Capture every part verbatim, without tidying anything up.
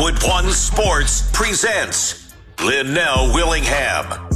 Westwood One Sports presents Linnell Willingham.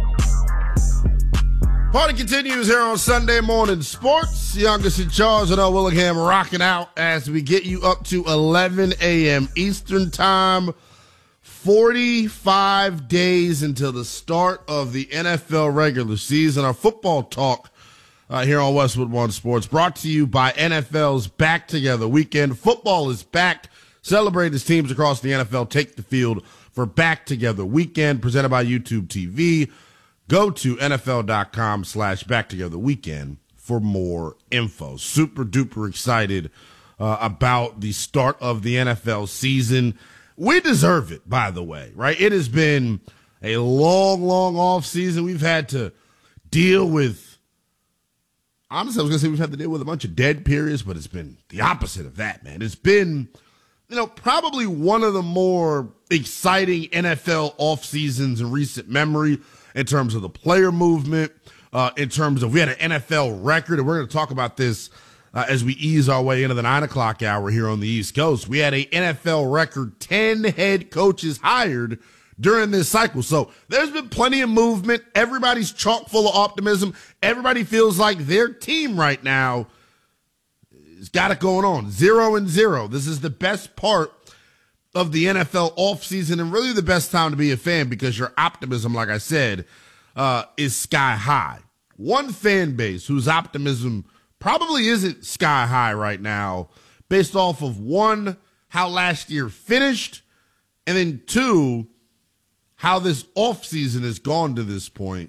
Party continues here on Sunday Morning Sports. Youngest in charge, Linnell Willingham, rocking out as we get you up to eleven a.m. Eastern Time. forty-five days until the start of the N F L regular season. Our football talk uh, here on Westwood One Sports brought to you by N F L's Back Together Weekend. Football is back. Celebrate as teams across the N F L take the field for Back Together Weekend, presented by YouTube T V. Go to nfl.com slash back together weekend for more info. Super duper excited uh, about the start of the N F L season. We deserve it, by the way, right? It has been a long, long off season. We've had to deal with, honestly, I was going to say we've had to deal with a bunch of dead periods, but it's been the opposite of that, man. It's been, you know, probably one of the more exciting N F L off seasons in recent memory, in terms of the player movement, uh, in terms of, we had an N F L record, and we're going to talk about this uh, as we ease our way into the nine o'clock hour here on the East Coast. We had a N F L record ten head coaches hired during this cycle. So there's been plenty of movement. Everybody's chock full of optimism. Everybody feels like their team right now has got it going on. Zero and zero. This is the best part of the N F L offseason, and really the best time to be a fan because your optimism, like I said, uh, is sky high. One fan base whose optimism probably isn't sky high right now, based off of, one, how last year finished, and then two, how this offseason has gone to this point.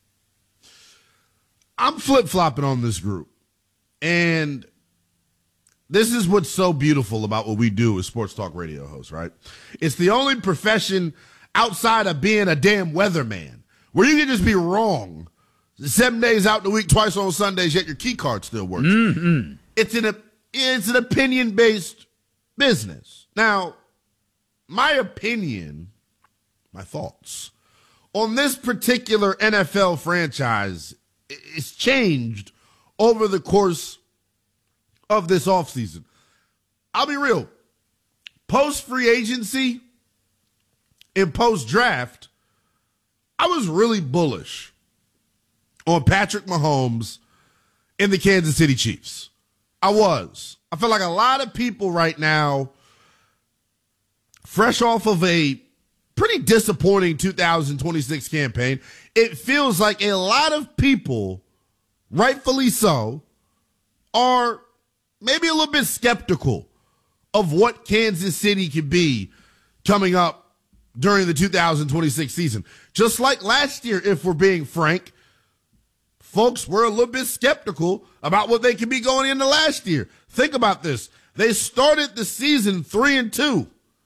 I'm flip-flopping on this group, and this is what's so beautiful about what we do as sports talk radio hosts, right? It's the only profession outside of being a damn weatherman where you can just be wrong seven days out the week, twice on Sundays, yet your key card still works. Mm-hmm. It's an it's an opinion-based business. Now, my opinion, my thoughts on this particular N F L franchise is changed over the course of this offseason. I'll be real. Post-free agency and post-draft, I was really bullish on Patrick Mahomes and the Kansas City Chiefs. I was. I feel like a lot of people right now, fresh off of a pretty disappointing two thousand twenty-six campaign, it feels like a lot of people, rightfully so, are maybe a little bit skeptical of what Kansas City could be coming up during the two thousand twenty-six season. Just like last year, if we're being frank, folks were a little bit skeptical about what they could be going into last year. Think about this. They started the season three and two.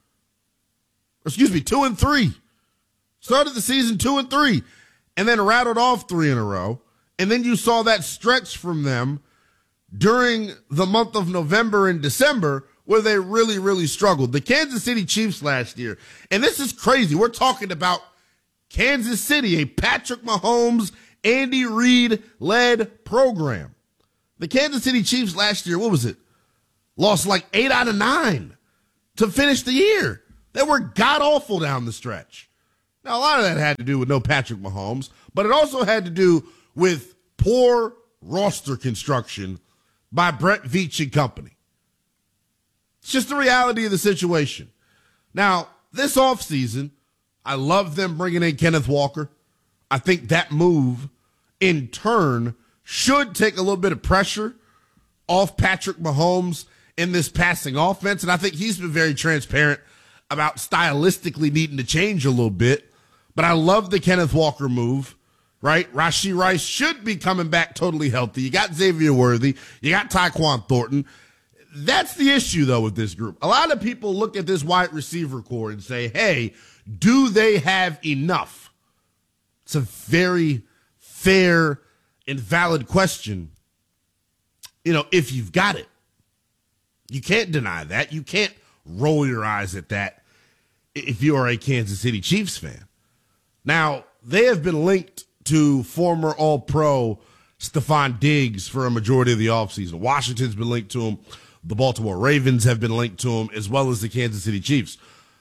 Excuse me, two and three. Started the season two and three, and then rattled off three in a row. And then you saw that stretch from them during the month of November and December where they really, really struggled. The Kansas City Chiefs last year, and this is crazy. We're talking about Kansas City, a Patrick Mahomes, Andy Reid-led program. The Kansas City Chiefs last year, what was it? Lost like eight out of nine to finish the year. They were god-awful down the stretch. Now, a lot of that had to do with no Patrick Mahomes, but it also had to do with poor roster construction by Brett Veach and company. It's just the reality of the situation. Now, this offseason, I love them bringing in Kenneth Walker. I think that move, in turn, should take a little bit of pressure off Patrick Mahomes in this passing offense, and I think he's been very transparent about stylistically needing to change a little bit. But I love the Kenneth Walker move. Right? Rashee Rice should be coming back totally healthy. You got Xavier Worthy. You got Tyquan Thornton. That's the issue, though, with this group. A lot of people look at this wide receiver core and say, hey, do they have enough? It's a very fair and valid question. You know, if you've got it. You can't deny that. You can't roll your eyes at that if you are a Kansas City Chiefs fan. Now, they have been linked to former All-Pro Stephon Diggs for a majority of the offseason. Washington's been linked to him. The Baltimore Ravens have been linked to him, as well as the Kansas City Chiefs.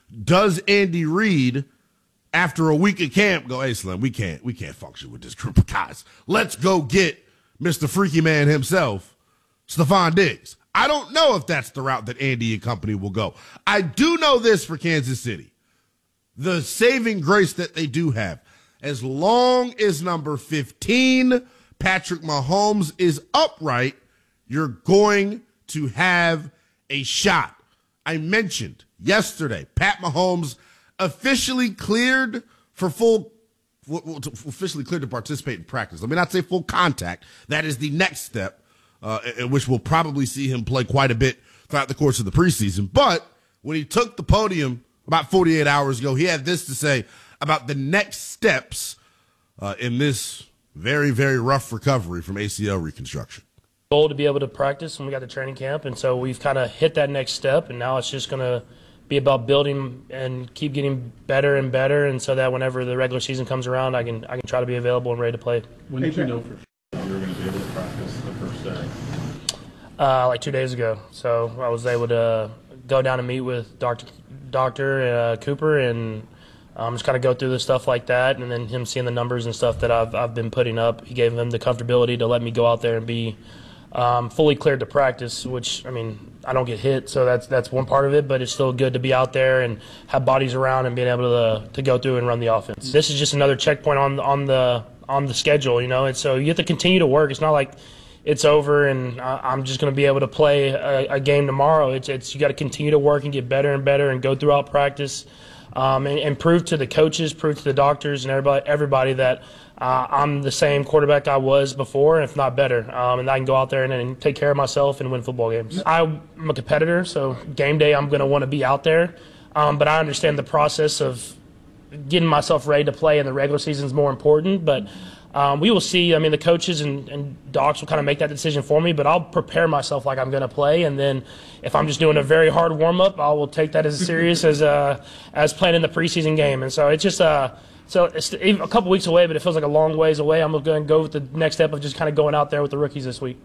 does Andy Reid, after a week of camp, go, hey, Slim, we can't, we can't function with this group of guys. Let's go get Mister Freaky Man himself, Stephon Diggs. I don't know if that's the route that Andy and company will go. I do know this for Kansas City. The saving grace that they do have, as long as number fifteen, Patrick Mahomes, is upright, you're going to have a shot. I mentioned yesterday, Pat Mahomes officially cleared for full, officially cleared to participate in practice. Let me not say full contact. That is the next step, uh, in which we'll probably see him play quite a bit throughout the course of the preseason. But when he took the podium about forty-eight hours ago, he had this to say about the next steps uh, in this very, very rough recovery from A C L reconstruction. Goal to be able to practice when we got to training camp, and so we've kind of hit that next step, and now it's just going to be about building and keep getting better and better, and so that whenever the regular season comes around, I can I can try to be available and ready to play. When did you know for sure you were going to be able to practice the first day? Uh, like two days ago. So I was able to go down and meet with Doctor Doctor uh, Cooper and um, just kind of go through the stuff like that, and then him seeing the numbers and stuff that I've I've been putting up. He gave him the comfortability to let me go out there and be um, fully cleared to practice, which, I mean, I don't get hit, so that's that's one part of it, but it's still good to be out there and have bodies around and being able to to go through and run the offense. This is just another checkpoint on on the on the schedule, you know, and so you have to continue to work. It's not like it's over and I'm just going to be able to play a, a game tomorrow. It's, it's you got to continue to work and get better and better and go throughout practice um, and, and prove to the coaches, prove to the doctors and everybody, everybody that uh, I'm the same quarterback I was before, if not better, um, and I can go out there and, and take care of myself and win football games. I'm a competitor, so game day I'm going to want to be out there, um, but I understand the process of getting myself ready to play in the regular season is more important, but Um, we will see. I mean, the coaches and, and docs will kind of make that decision for me, but I'll prepare myself like I'm going to play. And then if I'm just doing a very hard warm-up, I will take that as serious as uh, as playing in the preseason game. And so it's just uh, so it's a couple weeks away, but it feels like a long ways away. I'm going to go with the next step of just kind of going out there with the rookies this week.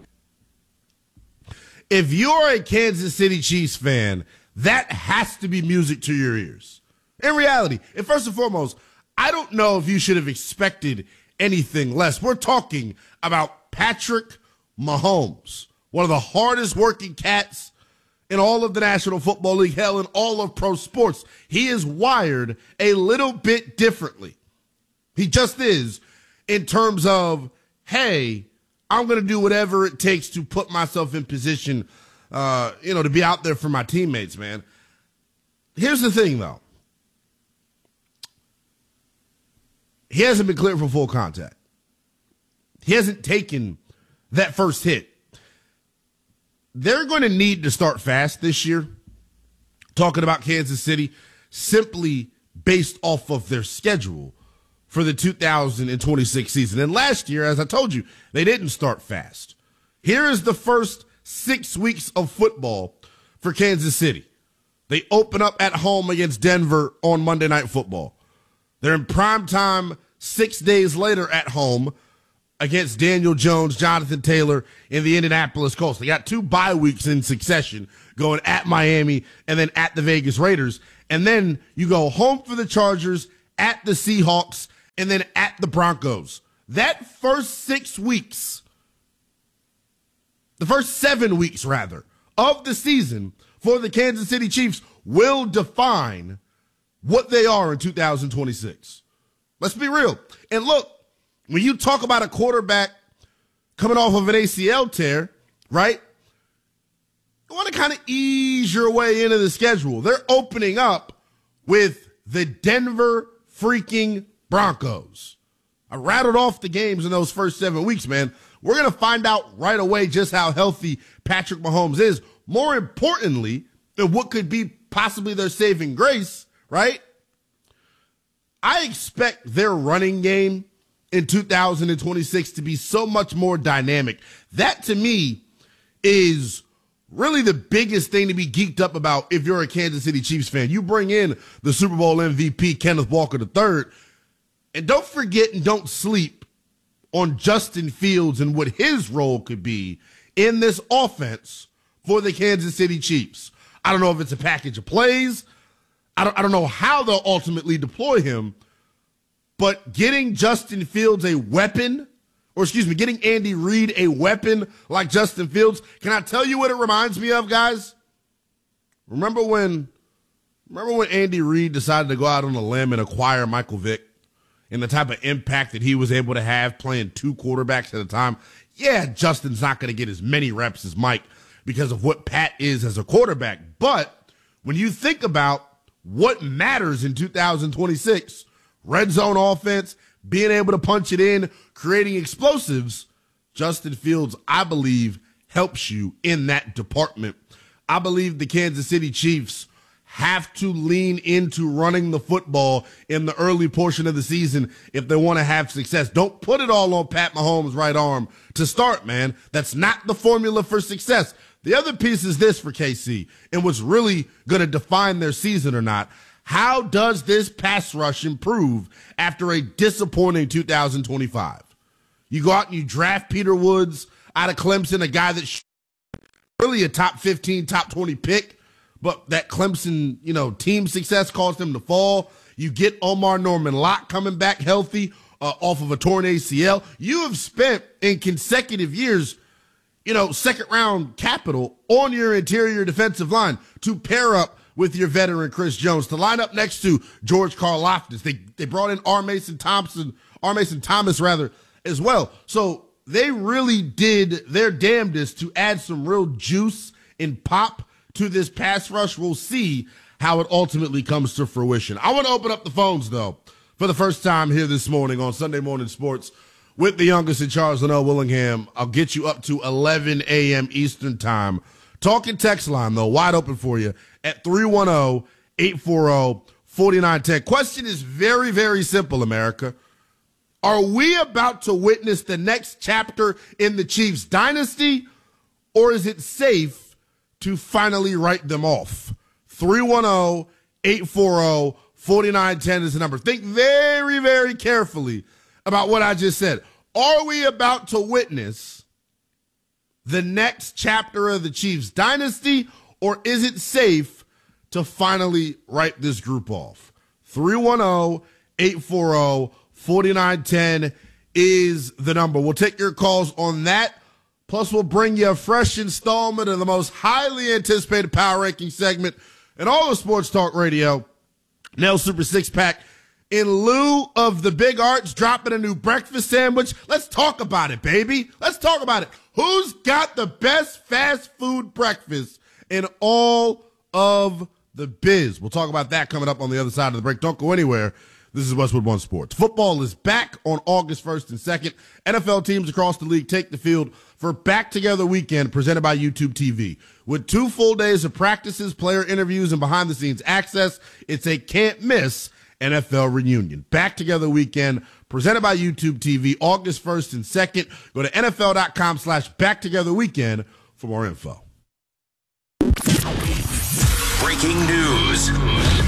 If you're a Kansas City Chiefs fan, that has to be music to your ears. In reality, and first and foremost, I don't know if you should have expected anything less. We're talking about Patrick Mahomes, one of the hardest working cats in all of the National Football League, hell, in all of pro sports. He is wired a little bit differently. He just is, in terms of, hey, I'm going to do whatever it takes to put myself in position, uh, you know, to be out there for my teammates, man. Here's the thing, though. He hasn't been cleared for full contact. He hasn't taken that first hit. They're going to need to start fast this year, talking about Kansas City, simply based off of their schedule for the two thousand twenty-six season. And last year, as I told you, they didn't start fast. Here is the first six weeks of football for Kansas City. They open up at home against Denver on Monday Night Football. They're in prime time six days later at home against Daniel Jones, Jonathan Taylor, and the Indianapolis Colts. They got two bye weeks in succession, going at Miami and then at the Vegas Raiders. And then you go home for the Chargers, at the Seahawks, and then at the Broncos. That first six weeks, the first seven weeks, rather, of the season for the Kansas City Chiefs will define what they are in two thousand twenty-six. Let's be real. And look, when you talk about a quarterback coming off of an A C L tear, right, you want to kind of ease your way into the schedule. They're opening up with the Denver freaking Broncos. I rattled off the games in those first seven weeks, man. We're going to find out right away just how healthy Patrick Mahomes is. More importantly, than what could be possibly their saving grace, right? I expect their running game in two thousand twenty-six to be so much more dynamic. That, to me, is really the biggest thing to be geeked up about if you're a Kansas City Chiefs fan. You bring in the Super Bowl M V P, Kenneth Walker the third, and don't forget and don't sleep on Justin Fields and what his role could be in this offense for the Kansas City Chiefs. I don't know if it's a package of plays. I don't, I don't know how they'll ultimately deploy him, but getting Justin Fields a weapon, or excuse me, getting Andy Reid a weapon like Justin Fields, can I tell you what it reminds me of, guys? Remember when, remember when Andy Reid decided to go out on a limb and acquire Michael Vick and the type of impact that he was able to have playing two quarterbacks at a time? Yeah, Justin's not going to get as many reps as Mike because of what Pat is as a quarterback. But when you think about what matters in two thousand twenty-six, red zone offense, being able to punch it in, creating explosives, Justin Fields, I believe, helps you in that department. I believe the Kansas City Chiefs have to lean into running the football in the early portion of the season if they want to have success. Don't put it all on Pat Mahomes' right arm to start, man. That's not the formula for success. The other piece is this for K C, and what's really going to define their season or not. How does this pass rush improve after a disappointing two thousand twenty-five? You go out and you draft Peter Woods out of Clemson, a guy that's really a top fifteen, top twenty pick, but that Clemson, you know, team success caused him to fall. You get Omar Norman Lott coming back healthy uh, off of a torn A C L. You have spent in consecutive years, you know, second round capital on your interior defensive line to pair up with your veteran Chris Jones, to line up next to George Karlaftis. They they brought in R. Mason Thompson, R. Mason Thomas rather, as well. So they really did their damnedest to add some real juice and pop to this pass rush. We'll see how it ultimately comes to fruition. I want to open up the phones, though, for the first time here this morning on Sunday Morning Sports with the youngest in Charles Linnell Willingham. I'll get you up to eleven a.m. Eastern time. Talking text line, though, wide open for you at three one zero, eight four zero, four nine one zero. Question is very, very simple, America. Are we about to witness the next chapter in the Chiefs dynasty, or is it safe to finally write them off? three one zero, eight four zero, four nine one zero is the number. Think very, very carefully about what I just said. Are we about to witness the next chapter of the Chiefs dynasty, or is it safe to finally write this group off? three one zero, eight four zero, four nine one zero is the number. We'll take your calls on that. Plus, we'll bring you a fresh installment of the most highly anticipated power ranking segment in all of sports talk radio, Nell Super Six Pack. In lieu of the Big Arts dropping a new breakfast sandwich, let's talk about it, baby. Let's talk about it. Who's got the best fast food breakfast in all of the biz? We'll talk about that coming up on the other side of the break. Don't go anywhere. This is Westwood One Sports. Football is back on August first and second. N F L teams across the league take the field for Back Together Weekend presented by YouTube T V. With two full days of practices, player interviews, and behind-the-scenes access, it's a can't-miss N F L reunion. Back Together Weekend presented by YouTube T V, August first and second. Go to N F L dot com slash Back Together Weekend for more info. Breaking news.